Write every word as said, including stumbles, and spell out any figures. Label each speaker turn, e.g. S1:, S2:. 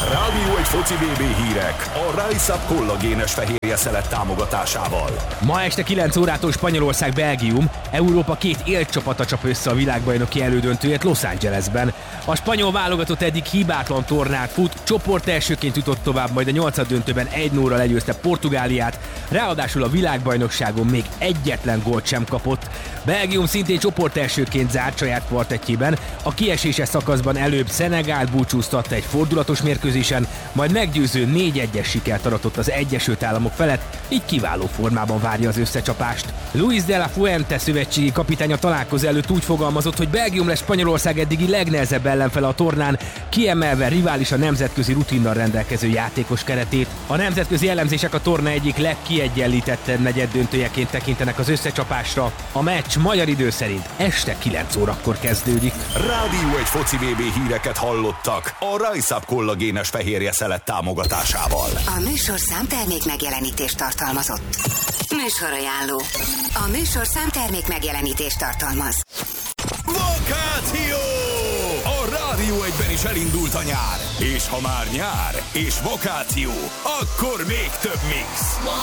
S1: Rádió egy foci vé bé hírek a Rise Up kollagénes fehérje szelet támogatásával.
S2: Ma este kilenc órától Spanyolország-Belgium, Európa két élcsapata csap össze a világbajnoki elődöntőért Los Angelesben. A spanyol válogatott eddig hibátlan tornát fut, csoport elsőként jutott tovább, majd a nyolcaddöntőben egy nulla legyőzte Portugáliát, ráadásul a világbajnokságon még egyetlen gólt sem kapott. Belgium szintén csoport elsőként zárt saját partettjében, a kieséses szakaszban előbb Szenegált búcsúztatta egy fordulatos mérkőzésen, majd meggyőző négy egyes sikert aratott az Egyesült Államok felett, így kiváló formában várja az összecsapást. Luis de la Fuente szövetségi kapitány a találkozó előtt úgy fogalmazott, hogy Belgium lesz Spanyolország eddigi legnehezebb ellenfele a tornán, kiemelve rivális a nemzetközi rutinnal rendelkező játékos keretét. A nemzetközi elemzések a torna egyik legkiegyenlítettebb negyeddöntőjeként tekintenek az összecsapásra. A meccs magyar idő szerint este kilenc órakor kezdődik.
S1: Rádió egy foci vé bé híreket hallottak a Rise Up kollagénes fehérje szelet támogatásával.
S3: A műsorszám termék megjelenítést tartalmazott. Műsorajánló. A műsorszám termék megjelenítést tartalmaz.
S1: Vakáció! A Rádió egyben is elindult a nyár. És ha már nyár és vakáció, akkor még több mix.